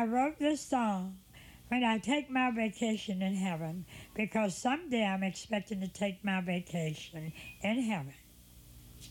I wrote this song when I take my vacation in heaven because someday I'm expecting to take my vacation in heaven.